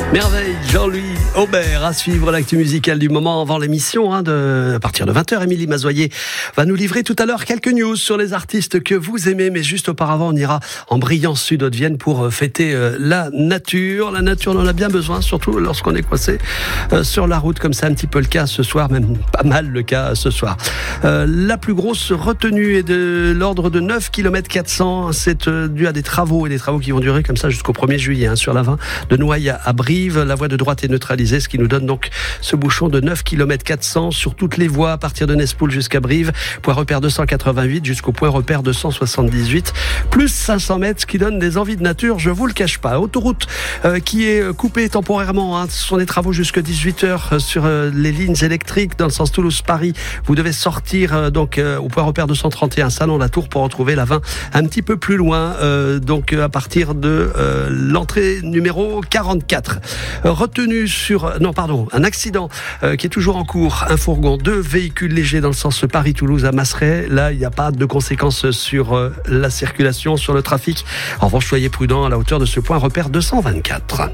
Merveille, Jean-Louis Aubert à suivre l'actu musicale du moment avant l'émission à partir de 20h. Émilie Mazoyer va nous livrer tout à l'heure quelques news sur les artistes que vous aimez, mais juste auparavant on ira en Briance Sud Haute-Vienne pour fêter la nature. La nature en a bien besoin, surtout lorsqu'on est coincé sur la route, comme c'est un petit peu le cas ce soir, même pas mal le cas ce soir. La plus grosse retenue est de l'ordre de 9 km 400. C'est dû à des travaux qui vont durer comme ça jusqu'au 1er juillet sur la 20 de Noailles à Brive. La voie de droite est neutralisée, ce qui nous donne donc ce bouchon de 9 km 400 sur toutes les voies à partir de Nespoul jusqu'à Brive, point repère 288 jusqu'au point repère 278, plus 500 mètres, ce qui donne des envies de nature, je vous le cache pas. Autoroute qui est coupée temporairement, ce sont des travaux jusqu'à 18h sur les lignes électriques dans le sens Toulouse-Paris. Vous devez sortir donc au point repère 231 Salon-la-Tour pour retrouver la 20 un petit peu plus loin, donc à partir de l'entrée numéro 44. Un accident qui est toujours en cours. Un fourgon, 2 véhicules légers dans le sens Paris-Toulouse à Masseray. Là, il n'y a pas de conséquences sur la circulation, sur le trafic. En revanche, soyez prudents à la hauteur de ce point repère 224.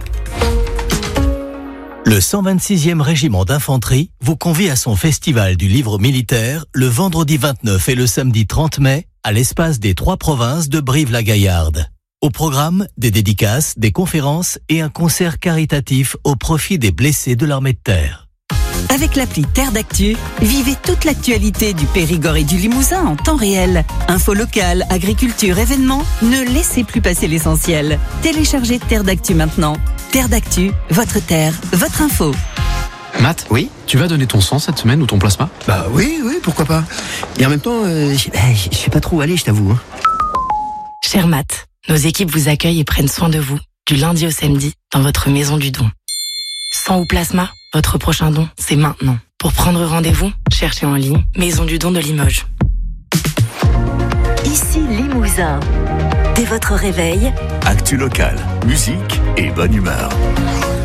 Le 126e régiment d'infanterie vous convie à son festival du livre militaire le vendredi 29 et le samedi 30 mai à l'espace des 3 provinces de Brive-la-Gaillarde. Au programme, des dédicaces, des conférences et un concert caritatif au profit des blessés de l'armée de terre. Avec l'appli Terre d'Actu, vivez toute l'actualité du Périgord et du Limousin en temps réel. Infos locales, agriculture, événements, ne laissez plus passer l'essentiel. Téléchargez Terre d'Actu maintenant. Terre d'Actu, votre terre, votre info. Matt, oui, tu vas donner ton sang cette semaine ou ton plasma ? Bah oui, pourquoi pas. Et en même temps, je sais pas trop où aller, je t'avoue. Cher Matt, nos équipes vous accueillent et prennent soin de vous, du lundi au samedi, dans votre maison du don. Sang ou plasma, votre prochain don, c'est maintenant. Pour prendre rendez-vous, cherchez en ligne Maison du don de Limoges. Ici Limousin. Dès votre réveil, Actu locale, musique et bonne humeur.